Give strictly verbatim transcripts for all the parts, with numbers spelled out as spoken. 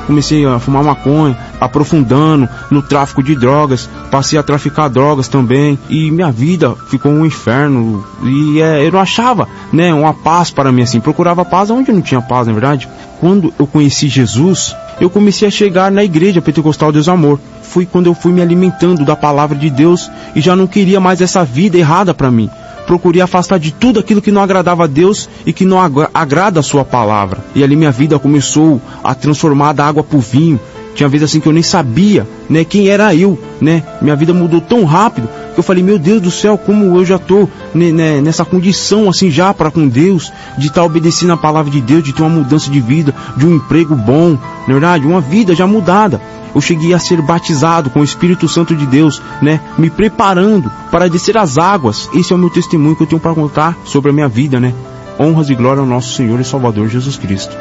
comecei a fumar maconha, aprofundando no tráfico de drogas, passei a traficar drogas também, e minha vida ficou um inferno, e é, eu não achava, né, uma paz para mim, assim, procurava paz onde não tinha paz, na verdade. Quando eu conheci Jesus, eu comecei a chegar na igreja Pentecostal Deus Amor. Foi quando eu fui me alimentando da palavra de Deus e já não queria mais essa vida errada para mim. Procurei afastar de tudo aquilo que não agradava a Deus e que não agra- agrada a sua palavra. E ali minha vida começou a transformar da água para o vinho. Tinha vezes assim que eu nem sabia, né, quem era eu, né? Minha vida mudou tão rápido que eu falei, meu Deus do céu, como eu já tô né, né, nessa condição assim já para com Deus, de estar obedecendo a palavra de Deus, de ter uma mudança de vida, de um emprego bom, na verdade, uma vida já mudada. Eu cheguei a ser batizado com o Espírito Santo de Deus, né, me preparando para descer as águas. Esse é o meu testemunho que eu tenho para contar sobre a minha vida, né? Honras e glória ao nosso Senhor e Salvador Jesus Cristo.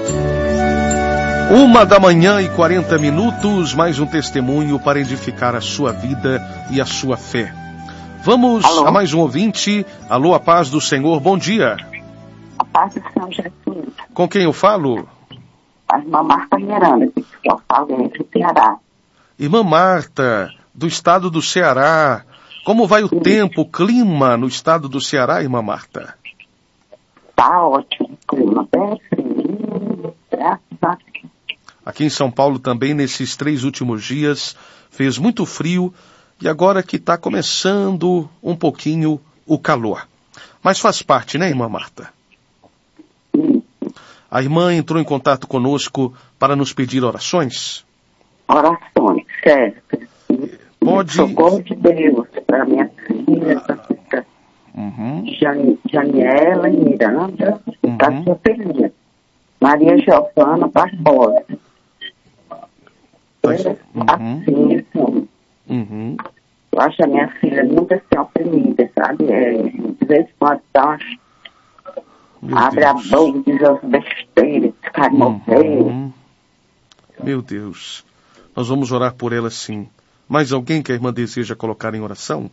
Uma da manhã e quarenta minutos, mais um testemunho para edificar a sua vida e a sua fé. Vamos Alô? a mais um ouvinte. Alô, a paz do Senhor, bom dia. A paz do Senhor Jesus. Com quem eu falo? A irmã Marta Miranda, que eu falo do Ceará. Irmã Marta, do estado do Ceará. Como vai o Sim. tempo, o clima no estado do Ceará, irmã Marta? Tá ótimo, o clima bem frio, graças a Deus. Aqui em São Paulo também, nesses três últimos dias, fez muito frio e agora que está começando um pouquinho o calor. Mas faz parte, né, irmã Marta? Sim. A irmã entrou em contato conosco para nos pedir orações? Orações, certo. Pode... Socorro de Deus para minha filha, para uhum. Jan... Janiela e Miranda, uhum. para sua filha, Maria Giovana Barbosa. Uhum. Assim, assim. Uhum. Eu acho a minha filha muito assim oprimida, sabe? É, de vez em quando dá uma... abre Deus. a boca, diz as besteiras, cai uhum. morrer. Meu Deus. Nós vamos orar por ela sim. Mais alguém que a irmã deseja colocar em oração?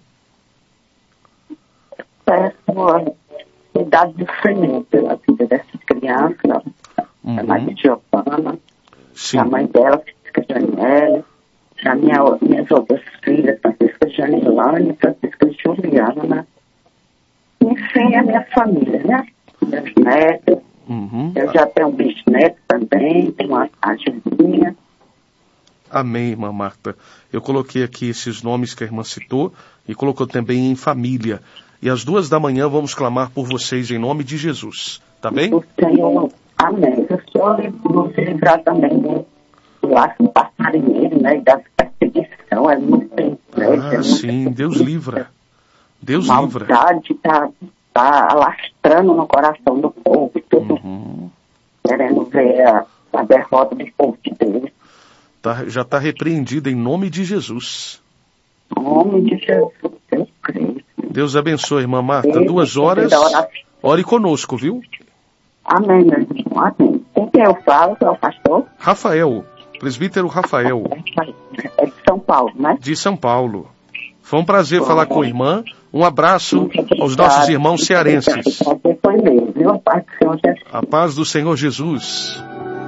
Peço a cuidado do Senhor pela vida dessas crianças, uhum. a Maria Giovana, a mãe dela, Francisca Janiela, a minha, minhas outras filhas, Francisca Janilane, Francisca Juliana, enfim, a minha família, né? Meus netos, uhum. eu já tenho um bisneto também, tenho uma a Julinha. Amém, irmã Marta. Eu coloquei aqui esses nomes que a irmã citou e colocou também em família. E às duas da manhã vamos clamar por vocês em nome de Jesus. Tá bem? O Senhor, amém. O Senhor nos livrar também do laço passarinheiro, né? E das perseguições. É muito triste. Ah, é sim. Muito Deus livra. Deus livra. A maldade está tá alastrando no coração do povo. Tudo uhum. querendo ver a, a derrota do povo de Deus. Tá, já está repreendida em nome de Jesus. Em nome de Jesus, eu creio. Deus abençoe, irmã Marta. Deus, Duas horas, ore conosco, viu? Amém, meu irmão. Amém. Com quem eu falo, que é o pastor? Rafael, presbítero Rafael. É de São Paulo, né? De São Paulo. Foi um prazer Bom, falar com a irmã. Um abraço aos nossos irmãos cearenses. Foi mesmo, viu? A paz do Senhor Jesus. A paz do Senhor Jesus.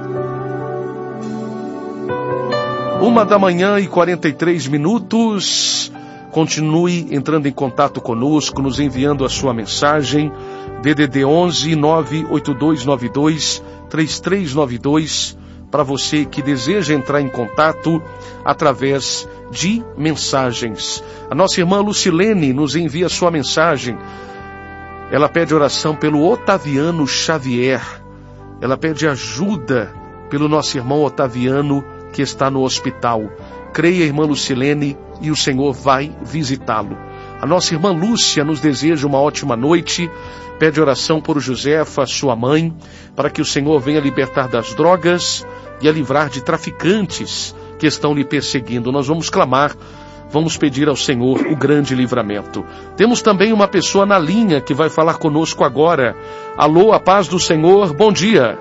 Uma da manhã e quarenta e três minutos. Continue entrando em contato conosco, nos enviando a sua mensagem. D D D onze nove oito dois nove dois três três nove dois. Para você que deseja entrar em contato através de mensagens. A nossa irmã Lucilene nos envia a sua mensagem. Ela pede oração pelo Otaviano Xavier. Ela pede ajuda pelo nosso irmão Otaviano, que está no hospital. Creia, irmã Lucilene, e o Senhor vai visitá-lo. A nossa irmã Lúcia nos deseja uma ótima noite, pede oração por Josefa, sua mãe, para que o Senhor venha libertar das drogas e a livrar de traficantes que estão lhe perseguindo. Nós vamos clamar, vamos pedir ao Senhor o grande livramento. Temos também uma pessoa na linha que vai falar conosco agora. Alô, a paz do Senhor, bom dia.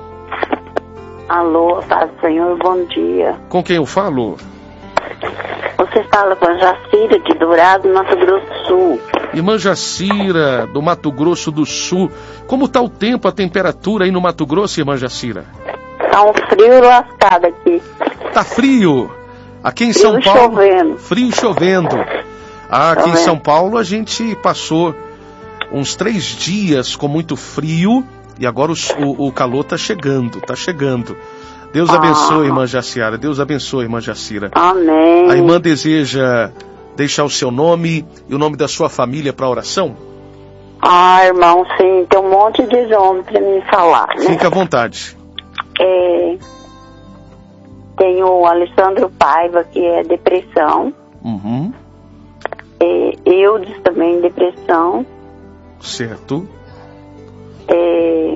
Alô, paz do Senhor, bom dia. Com quem eu falo? Você fala com a Jacira de Dourado, Mato Grosso do Sul. Irmã Jacira, do Mato Grosso do Sul. Como está o tempo, a temperatura aí no Mato Grosso, irmã Jacira? Tá um frio lascado aqui. Tá frio? Aqui em São frio Paulo... chovendo. Frio e chovendo. Ah, aqui chovendo. em São Paulo a gente passou uns três dias com muito frio e agora o, o, o calor tá chegando, tá chegando. Deus abençoe, ah. irmã Jaciara. Deus abençoe, irmã Jacira. Amém. A irmã deseja deixar o seu nome e o nome da sua família para oração? Ah, irmão, sim. Tem um monte de nome para me falar, né? Fique à vontade. É, tem o Alessandro Paiva, que é depressão. Uhum. É, Eudes também, depressão. Certo. É,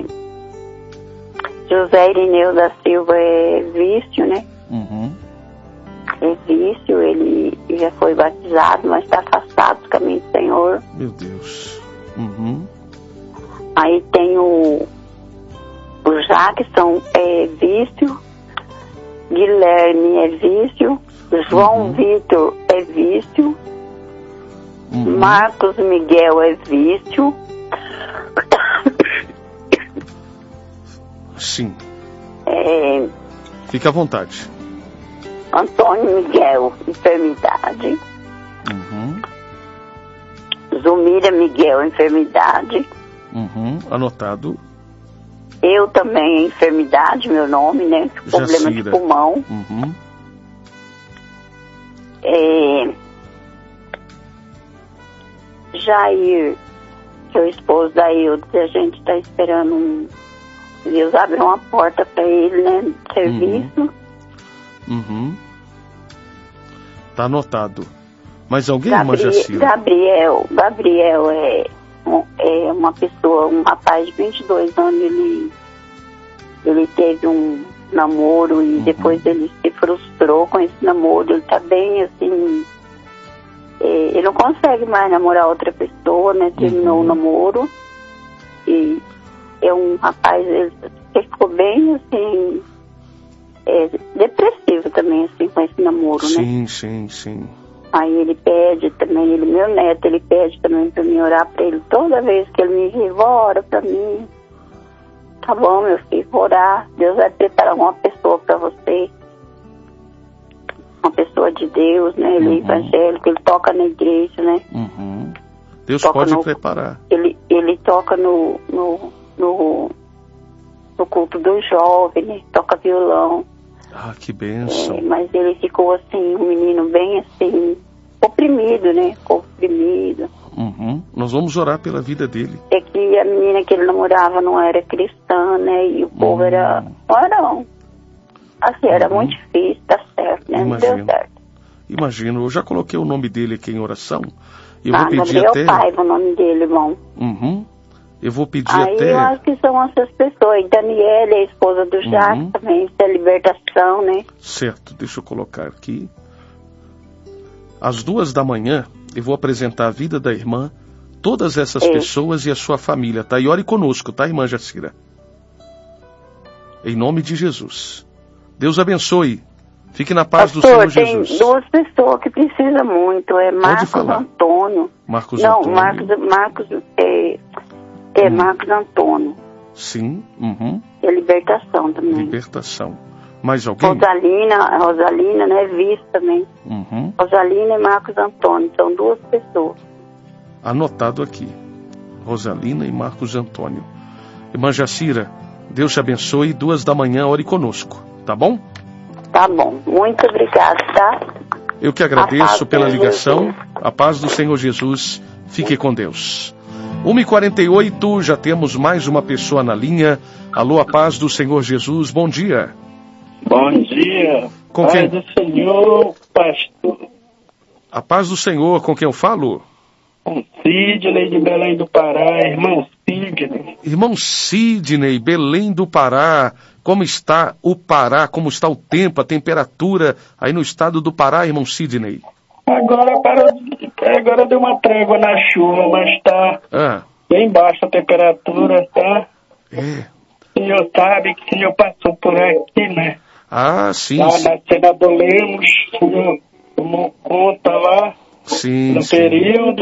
José Irineu da Silva é vício, né? Uhum. É vício, ele já foi batizado, mas está afastado do caminho do Senhor. Meu Deus. Uhum. Aí tem o, o Jackson, é vício. Guilherme é vício. João uhum. Vitor é vício. Uhum. Marcos Miguel é vício. Sim. É, Fique à vontade. Antônio Miguel, enfermidade. Uhum. Zumira Miguel, enfermidade. Uhum. Anotado. Eu também, enfermidade, meu nome, né? Problema Jacira. de pulmão. Uhum. É, Jair, que é o esposo da Eudes, a gente está esperando um... Deus abre uma porta para ele, né? De serviço. Uhum. Uhum. Tá anotado. Mas alguém, Gabri- irmã Jacira? Gabriel, Gabriel é, um, é uma pessoa, um rapaz de vinte e dois anos, ele, ele teve um namoro e uhum. depois ele se frustrou com esse namoro, ele tá bem assim, é, ele não consegue mais namorar outra pessoa, né? Terminou uhum. o namoro e é um rapaz, ele, ele ficou bem assim, é, depressivo também assim com esse namoro, sim, né? Sim, sim, sim. Aí ele pede também, ele, meu neto, ele pede também pra mim orar pra ele. Toda vez que ele me vê, ora pra mim. Tá bom, meu filho, vou orar. Deus vai preparar uma pessoa pra você. Uma pessoa de Deus, né? Ele uhum. é evangélico, ele toca na igreja, né? Uhum. Deus toca pode no, preparar. Ele, ele toca no, no, no, no culto do jovem, né? Toca violão. Ah, que bênção. É, mas ele ficou assim, um menino bem assim, oprimido, né? Oprimido. Uhum. Nós vamos orar pela vida dele. É que a menina que ele namorava não era cristã, né? E o povo uhum. era... Não era não. Assim, era uhum. muito difícil, tá certo, né? Imagino. Não deu certo. Imagino, eu já coloquei o nome dele aqui em oração. Eu ah, vou pedir Gabriel até... Paiva, o nome dele, irmão. Uhum. Eu vou pedir Aí até... eu acho que são essas pessoas. E Daniela, a esposa do Jacques, uhum. também, isso é libertação, né? Certo, deixa eu colocar aqui. Às duas da manhã, eu vou apresentar a vida da irmã, todas essas é. pessoas e a sua família, tá? E ore conosco, tá, irmã Jacira? Em nome de Jesus. Deus abençoe. Fique na paz Pastor, do Senhor Jesus. Tem duas pessoas que precisam muito. É Marcos Antônio. Marcos Não, Antônio. Marcos, Marcos é, é hum. Marcos Antônio. Sim. Uhum. É libertação também. Libertação. Mais alguém? Rosalina, Rosalina, né? Vice também. Uhum. Rosalina e Marcos Antônio. São duas pessoas. Anotado aqui. Rosalina e Marcos Antônio. Irmã Jacira, Deus te abençoe. Duas da manhã, ore conosco. Tá bom? Tá bom. Muito obrigada, tá? Eu que agradeço pela ligação. A paz do Senhor Jesus. Fique com Deus. uma e quarenta e oito, já temos mais uma pessoa na linha. Alô, a paz do Senhor Jesus. Bom dia. Bom dia. Com paz quem? do Senhor, pastor. A paz do Senhor, com quem eu falo? Com Sidney de Belém do Pará, irmão Sidney. Irmão Sidney, Belém do Pará. Como está o Pará? Como está o tempo, a temperatura aí no estado do Pará, irmão Sidney? Agora parou, agora deu uma trégua na chuva, mas tá ah. bem baixa a temperatura, tá? É. O senhor sabe que o senhor passou por aqui, né? Ah, sim. Lá na Senador Lemos, o senhor tomou conta lá sim, no sim. período.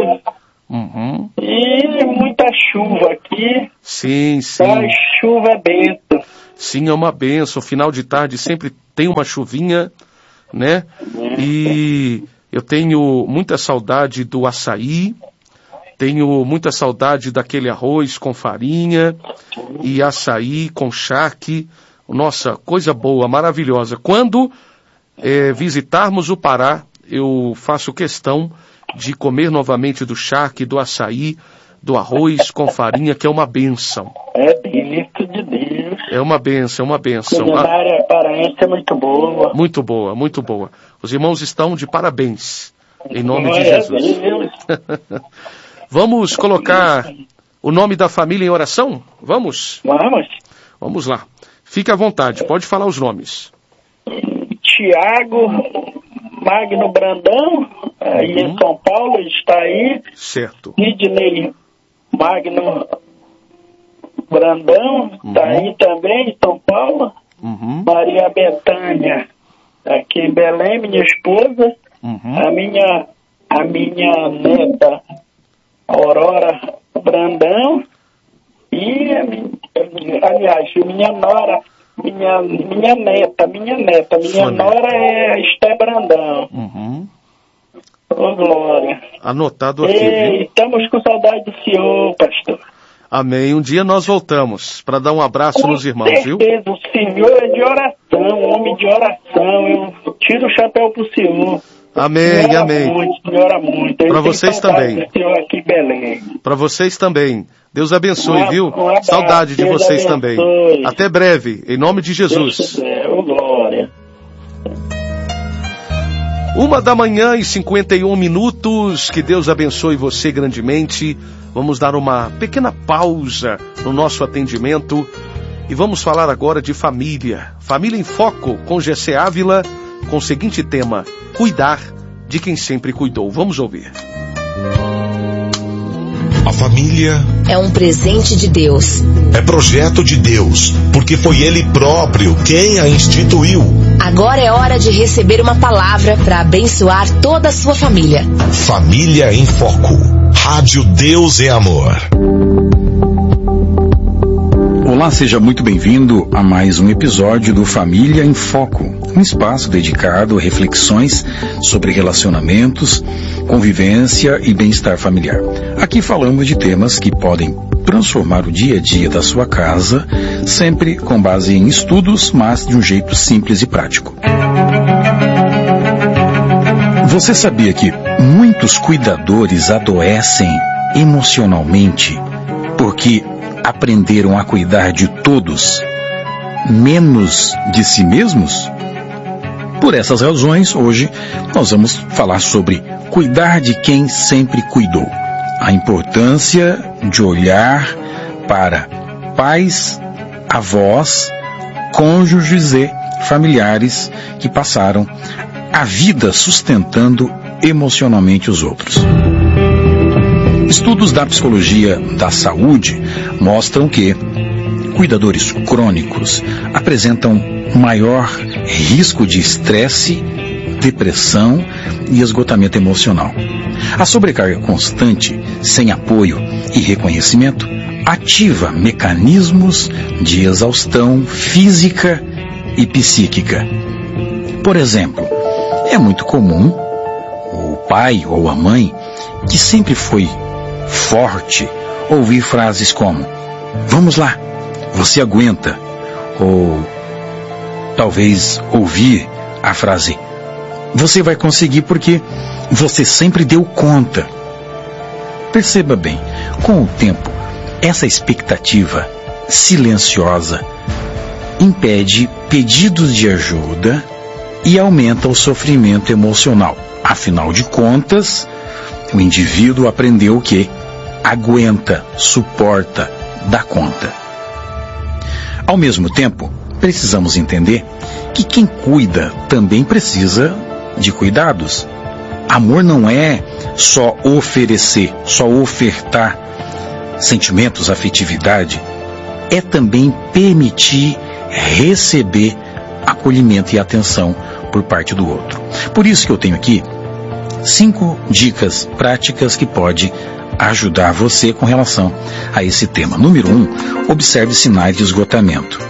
Uhum. E muita chuva aqui. Sim, sim. A chuva é benta. Sim, é uma benção. Final de tarde sempre tem uma chuvinha, né? E eu tenho muita saudade do açaí, tenho muita saudade daquele arroz com farinha e açaí com charque. Nossa, coisa boa, maravilhosa. Quando é, visitarmos o Pará, eu faço questão de comer novamente do charque, do açaí, do arroz com farinha, que é uma benção. É bênção de Deus. É uma benção, é uma benção. A culinária paraense é muito boa. Muito boa, muito boa. Os irmãos estão de parabéns, em nome de Glória a Jesus. Deus. Vamos colocar o nome da família em oração? Vamos? Vamos. Vamos lá. Fique à vontade, pode falar os nomes. Tiago Magno Brandão, aí Uhum. em São Paulo, ele está aí. Certo. Sidney Magno Brandão, está Uhum. aí também em São Paulo. Uhum. Maria Bethânia, aqui em Belém, minha esposa. Uhum. A minha, a minha neta, Aurora Brandão. E, a minha, aliás, minha nora, minha, minha neta, minha neta, minha Sua neta. nora é Esté Brandão. Uhum. Ô, Glória. Anotado aqui, E viu? estamos com saudade do senhor, pastor. Amém. Um dia nós voltamos para dar um abraço Com nos irmãos, viu? certeza, o senhor é de oração, homem de oração. Eu tiro o chapéu pro senhor. Amém, Senhora amém. muito, senhora muito. Pra Eu tenho vocês saudade também. do senhor aqui em Belém. Para vocês também. Deus abençoe, Um viu? abraço, Saudade de Deus vocês abençoe. também. Até breve, em nome de Deus Jesus. quiser, ô glória. Uma da manhã e cinquenta e um minutos. Que Deus abençoe você grandemente. Vamos dar uma pequena pausa no nosso atendimento e vamos falar agora de família. Família em Foco com Gessé Ávila, com o seguinte tema: cuidar de quem sempre cuidou. Vamos ouvir. A família é um presente de Deus. é projeto de Deus, porque foi Ele próprio quem a instituiu. Agora é hora de receber uma palavra para abençoar toda a sua família. Família em Foco. Rádio Deus é Amor. Olá, seja muito bem-vindo a mais um episódio do Família em Foco, um espaço dedicado a reflexões sobre relacionamentos, convivência e bem-estar familiar. Aqui falamos de temas que podem transformar o dia a dia da sua casa, sempre com base em estudos, mas de um jeito simples e prático. Você sabia que muitos cuidadores adoecem emocionalmente porque aprenderam a cuidar de todos, menos de si mesmos? Por essas razões, hoje nós vamos falar sobre cuidar de quem sempre cuidou. A importância de olhar para pais, avós, cônjuges e familiares que passaram a vida sustentando emocionalmente os outros. Estudos da psicologia da saúde mostram que cuidadores crônicos apresentam maior risco de estresse, depressão e esgotamento emocional. A sobrecarga constante, sem apoio e reconhecimento, ativa mecanismos de exaustão física e psíquica. Por exemplo, é muito comum o pai ou a mãe, que sempre foi forte, ouvir frases como: "Vamos lá, você aguenta", ou talvez ouvir a frase: "Você vai conseguir porque você sempre deu conta". Perceba bem, com o tempo, essa expectativa silenciosa impede pedidos de ajuda e aumenta o sofrimento emocional. Afinal de contas, o indivíduo aprendeu que aguenta, suporta, dá conta. Ao mesmo tempo, precisamos entender que quem cuida também precisa de cuidados. Amor não é só oferecer, só ofertar sentimentos, afetividade. É também permitir receber acolhimento e atenção por parte do outro. Por isso que eu tenho aqui cinco dicas práticas que pode ajudar você com relação a esse tema. Número um, observe sinais de esgotamento.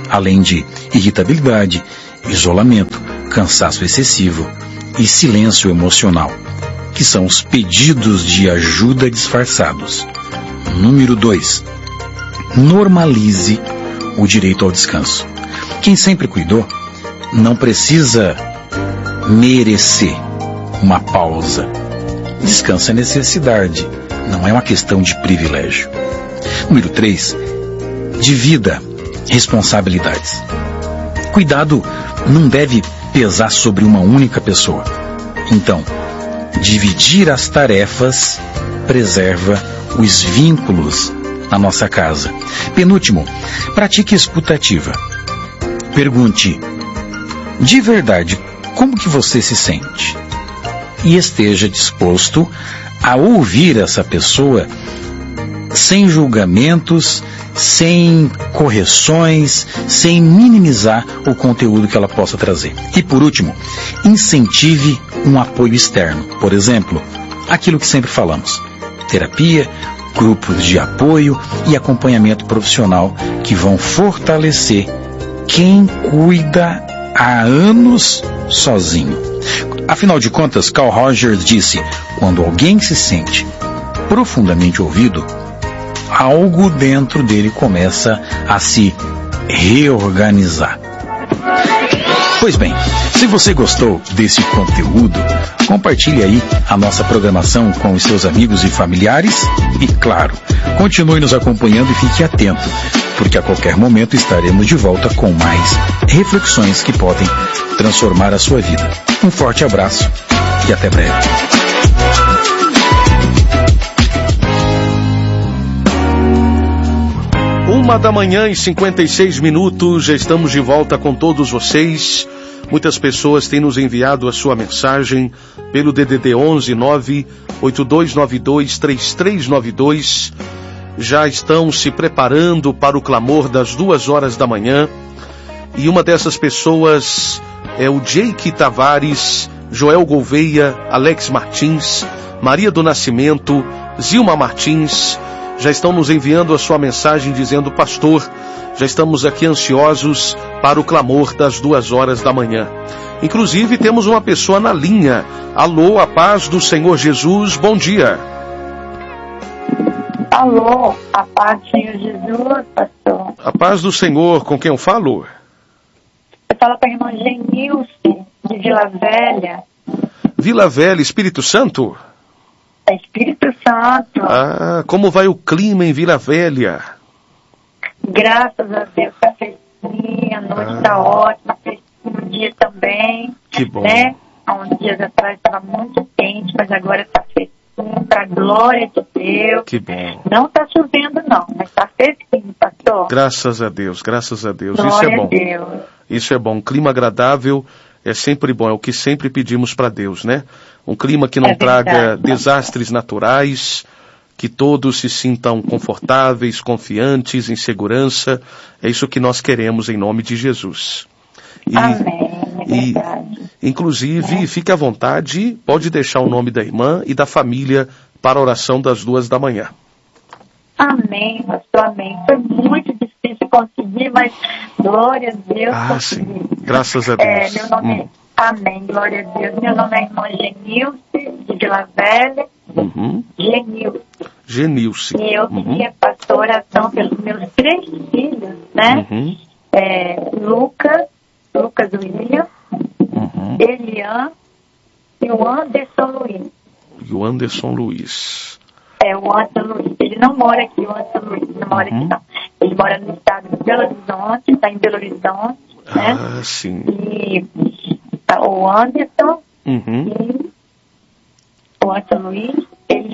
além de irritabilidade, isolamento, cansaço excessivo e silêncio emocional, que são os pedidos de ajuda disfarçados. Número dois. Normalize o direito ao descanso. Quem sempre cuidou não precisa merecer uma pausa. Descanso é necessidade, não é uma questão de privilégio. Número três. Divida responsabilidades. Cuidado não deve pesar sobre uma única pessoa. Então, dividir as tarefas preserva os vínculos na nossa casa. Penúltimo, pratique escuta ativa. Pergunte, de verdade, como que você se sente? E esteja disposto a ouvir essa pessoa sem julgamentos, sem correções, sem minimizar o conteúdo que ela possa trazer. E por último, incentive um apoio externo. Por exemplo, aquilo que sempre falamos: terapia, grupos de apoio e acompanhamento profissional que vão fortalecer quem cuida há anos sozinho. Afinal de contas, Carl Rogers disse: quando alguém se sente profundamente ouvido, algo dentro dele começa a se reorganizar. Pois bem, se você gostou desse conteúdo, compartilhe aí a nossa programação com os seus amigos e familiares e, claro, continue nos acompanhando e fique atento, porque a qualquer momento estaremos de volta com mais reflexões que podem transformar a sua vida. Um forte abraço e até breve. Uma da manhã e cinquenta e seis minutos, já estamos de volta com todos vocês. Muitas pessoas têm nos enviado a sua mensagem pelo D D D onze nove oito dois nove dois três três nove dois. Já estão se preparando para o clamor das duas horas da manhã. E uma dessas pessoas é o Jake Tavares, Joel Gouveia, Alex Martins, Maria do Nascimento, Zilma Martins. Já estão nos enviando a sua mensagem dizendo: pastor, já estamos aqui ansiosos para o clamor das duas horas da manhã. Inclusive temos uma pessoa na linha. Alô, a paz do Senhor Jesus, bom dia. Alô, a paz do Senhor Jesus, pastor. A paz do Senhor, com quem eu falo? Eu falo para a irmã Genilce, de Vila Velha. Vila Velha, Espírito Santo? É Espírito Santo. Ah, como vai o clima em Vila Velha? Graças a Deus, está fresquinha, a noite está ah. ótima, fresquinho o dia também. Que bom. Né? Há uns dias atrás estava muito quente, mas agora está fresquinho, para a glória de Deus. Que bom. Não está chovendo não, mas está fresquinho, pastor. Graças a Deus, graças a Deus. Glória Isso é bom. A Deus. Isso é bom. Clima agradável é sempre bom, é o que sempre pedimos para Deus, né? Um clima que não é traga desastres naturais, que todos se sintam confortáveis, confiantes, em segurança. É isso que nós queremos em nome de Jesus. E, Amém, é verdade. E, inclusive, é. fique à vontade, pode deixar o nome da irmã e da família para a oração das duas da manhã. Amém, pastor, amém. Foi muito difícil conseguir, mas glória a Deus. Ah, consegui. sim, graças a Deus. É, meu nome hum. é... Amém, glória a Deus. Meu nome é irmã Genilce, de Vila Velha. Uhum. Genilce. Genilce. E eu uhum. pedi a pastor oração pelos meus três filhos, né? Uhum. É, Lucas, Lucas William, uhum. Elian e o Anderson Luiz. E o Anderson Luiz. É, o Anderson Luiz. Ele não mora aqui, o Anderson Luiz, não mora uhum. aqui não. Ele mora no estado de Belo Horizonte, está em Belo Horizonte, né? Ah, sim. E o Anderson uhum. e o Anderson Luiz, ele...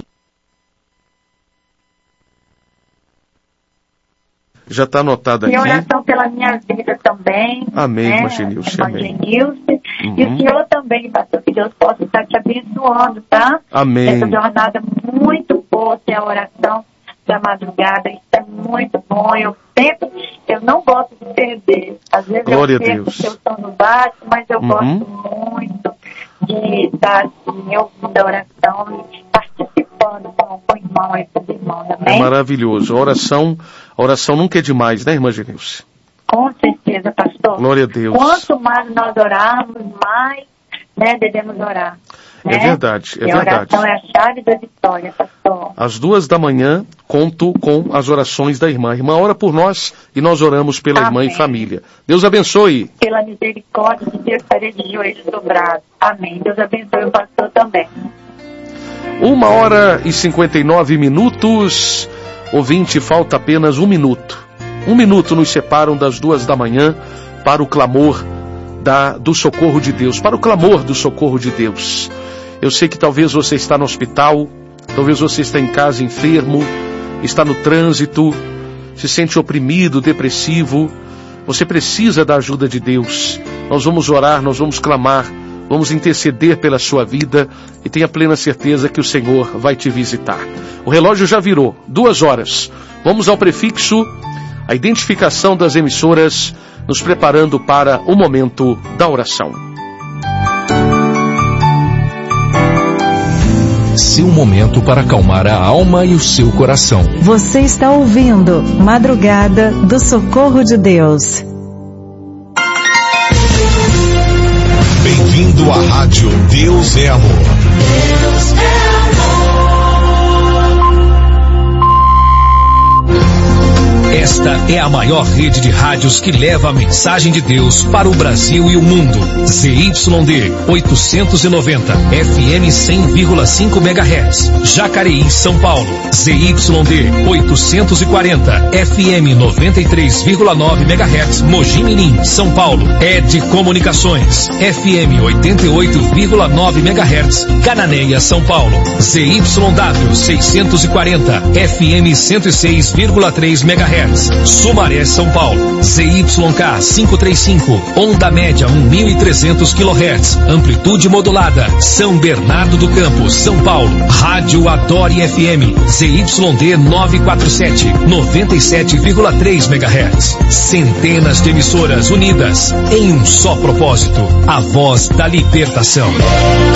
Já está anotado aqui. E oração pela minha vida também. Amém, né? irmã Genilce, amém. Genilce. Uhum. E o senhor também, pastor, que Deus possa estar te abençoando, tá? Amém. Essa jornada muito boa, tem a oração da madrugada, isso é muito bom. Eu sempre, eu não gosto de perder. Às vezes Glória eu perco porque eu estou no baixo, mas eu uhum. gosto muito de estar assim, ouvindo a oração e participando com, com o irmão e com os irmãos, amém? É maravilhoso. A oração, a oração nunca é demais, né, irmã Genilce? Com certeza, pastor. Glória a Deus. Quanto mais nós orarmos, mais, né, devemos orar. É né? verdade, é e a verdade. oração é a chave da vitória, pastor. Às duas da manhã, conto com as orações da irmã. A irmã ora por nós e nós oramos pela Amém. irmã e família. Deus abençoe. Pela misericórdia de Deus, estarei de joelhos dobrados. Amém. Deus abençoe o pastor também. Uma hora e cinquenta e nove minutos. Ouvinte, falta apenas um minuto. Um minuto nos separam das duas da manhã para o clamor da, do socorro de Deus, para o clamor do socorro de Deus. Eu sei que talvez você está no hospital, talvez você está em casa enfermo, está no trânsito, se sente oprimido, depressivo. Você precisa da ajuda de Deus. Nós vamos orar, nós vamos clamar, vamos interceder pela sua vida e tenha plena certeza que o Senhor vai te visitar. O relógio já virou, duas horas. Vamos ao prefixo, a identificação das emissoras, nos preparando para o momento da oração. Seu momento para acalmar a alma e o seu coração. Você está ouvindo Madrugada do Socorro de Deus. Bem-vindo à rádio Deus é Amor. Deus é amor. Esta é a maior rede de rádios que leva a mensagem de Deus para o Brasil e o mundo. Z Y D oitocentos e noventa, F M cem vírgula cinco megahertz, Jacareí, São Paulo. Z Y D oitocentos e quarenta, F M noventa e três vírgula nove megahertz, Mogi Mirim, São Paulo. E D Comunicações, F M oitenta e oito vírgula nove megahertz, Cananéia, São Paulo. Z Y W seiscentos e quarenta, F M cento e seis vírgula três megahertz, Sumaré, São Paulo. Z Y K quinhentos e trinta e cinco, onda média mil e trezentos quilohertz, amplitude modulada, São Bernardo do Campo, São Paulo. Rádio Adore F M, Z Y D novecentos e quarenta e sete, noventa e sete vírgula três megahertz. Centenas de emissoras unidas em um só propósito, a voz da libertação.